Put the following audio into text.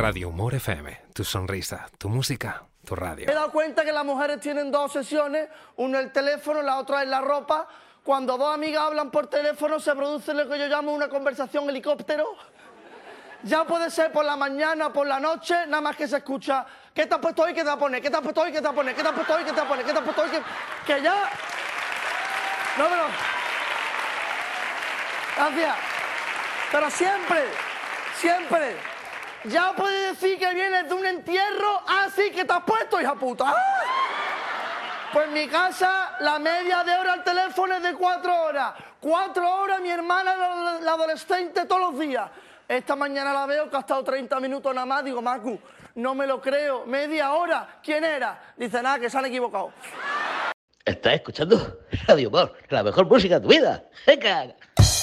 Radio Humor FM, tu sonrisa, tu música, tu radio. Me he dado cuenta que las mujeres tienen dos obsesiones, una el teléfono, la otra es la ropa. Cuando dos amigas hablan por teléfono se produce lo que yo llamo una conversación helicóptero. Ya puede ser por la mañana, por la noche, nada más que se escucha ¿qué te has puesto hoy? ¿Qué te vas a poner? ¿Qué te has puesto hoy? ¿Qué te vas a poner? ¿Qué te has puesto hoy? ¿Qué te vas a poner? ¿Qué te has puesto hoy? Que ya... No, pero... Gracias. Pero siempre... Ya puedes decir que vienes de un entierro, así que te has puesto, hija puta. ¡Ah! Pues en mi casa la media de hora al teléfono es de 4 horas. 4 horas mi hermana la adolescente todos los días. Esta mañana la veo que ha estado 30 minutos nada más. Digo, Macu, no me lo creo. Media hora. ¿Quién era? Dice, nada, que se han equivocado. ¿Estás escuchando Radio Humor, la mejor música de tu vida? ¡Venga!